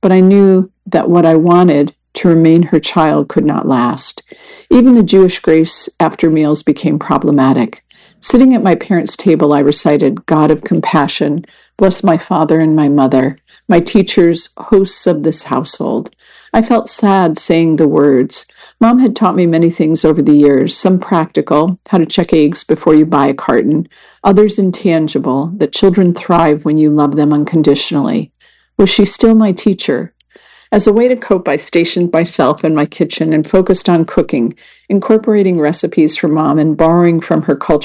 but I knew that what I wanted to remain her child could not last. Even the Jewish grace after meals became problematic. Sitting at my parents' table, I recited, God of compassion, bless my father and my mother, my teachers, hosts of this household. I felt sad saying the words. Mom had taught me many things over the years, some practical, how to check eggs before you buy a carton, others intangible, that children thrive when you love them unconditionally. Was she still my teacher? As a way to cope, I stationed myself in my kitchen and focused on cooking, incorporating recipes from Mom and borrowing from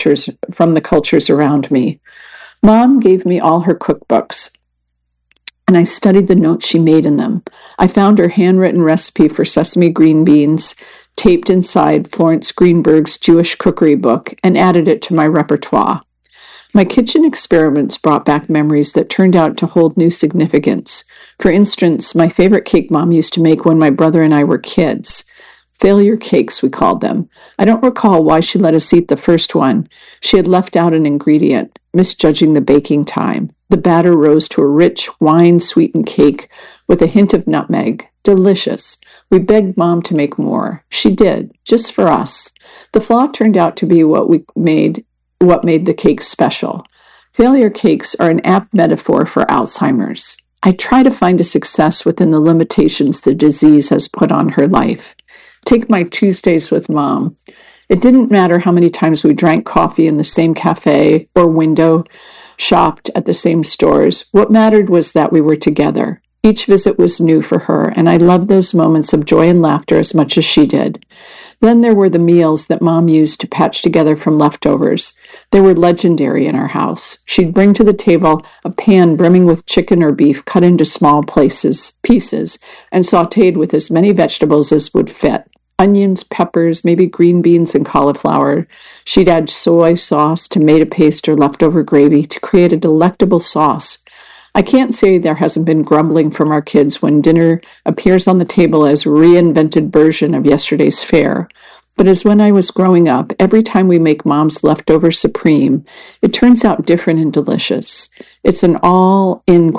the cultures around me. Mom gave me all her cookbooks, and I studied the notes she made in them. I found her handwritten recipe for sesame green beans, taped inside Florence Greenberg's Jewish cookery book, and added it to my repertoire. My kitchen experiments brought back memories that turned out to hold new significance. For instance, my favorite cake Mom used to make when my brother and I were kids. Failure cakes, we called them. I don't recall why she let us eat the first one. She had left out an ingredient, misjudging the baking time. The batter rose to a rich, wine-sweetened cake with a hint of nutmeg. Delicious. We begged Mom to make more. She did, just for us. The flaw turned out to be what made the cake special. Failure cakes are an apt metaphor for Alzheimer's. I try to find a success within the limitations the disease has put on her life. Take my Tuesdays with Mom. It didn't matter how many times we drank coffee in the same cafe or window shopped at the same stores. What mattered was that we were together. Each visit was new for her, and I loved those moments of joy and laughter as much as she did. Then there were the meals that Mom used to patch together from leftovers. They were legendary in our house. She'd bring to the table a pan brimming with chicken or beef cut into small pieces, and sautéed with as many vegetables as would fit. Onions, peppers, maybe green beans and cauliflower. She'd add soy sauce, tomato paste, or leftover gravy to create a delectable sauce. I can't say there hasn't been grumbling from our kids when dinner appears on the table as a reinvented version of yesterday's fare. But as when I was growing up, every time we make Mom's leftover supreme, it turns out different and delicious. It's all in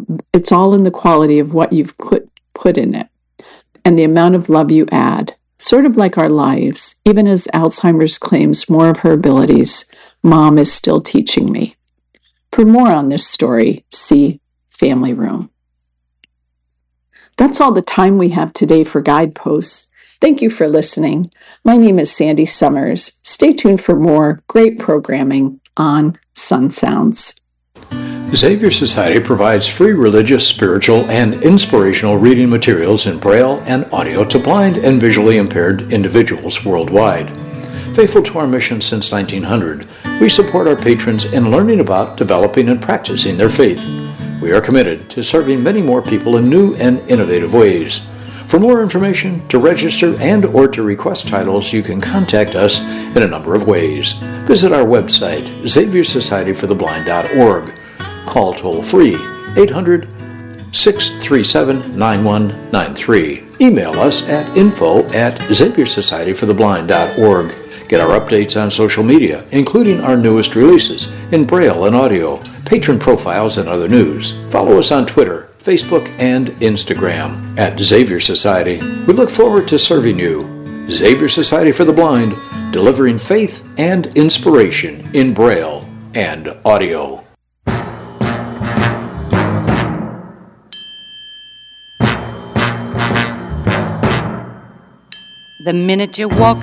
the quality of what you've put in it and the amount of love you add. Sort of like our lives, even as Alzheimer's claims more of her abilities, Mom is still teaching me. For more on this story, see Family Room. That's all the time we have today for Guideposts. Thank you for listening. My name is Sandy Summers. Stay tuned for more great programming on Sun Sounds. Xavier Society provides free religious, spiritual, and inspirational reading materials in Braille and audio to blind and visually impaired individuals worldwide. Faithful to our mission since 1900, we support our patrons in learning about, developing, and practicing their faith. We are committed to serving many more people in new and innovative ways. For more information, to register and or to request titles, you can contact us in a number of ways. Visit our website, XavierSocietyForTheBlind.org. Call toll-free 800-637-9193. Email us at info@XavierSocietyForTheBlind.org. Get our updates on social media, including our newest releases in Braille and audio, patron profiles, and other news. Follow us on Twitter, Facebook, and Instagram at Xavier Society. We look forward to serving you. Xavier Society for the Blind, delivering faith and inspiration in Braille and audio. The minute you walk